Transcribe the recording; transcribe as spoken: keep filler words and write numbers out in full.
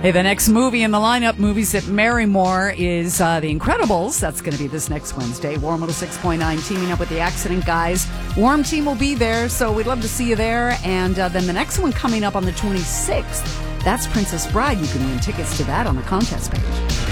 Hey, the next movie in the lineup, Movies at Marymore, is uh, The Incredibles. That's going to be this next Wednesday. Warm one oh six point nine teaming up with the Accident Guys. Warm team will be there, so we'd love to see you there. And uh, then the next one coming up on the twenty-sixth, that's Princess Bride. You can win tickets to that on the contest page.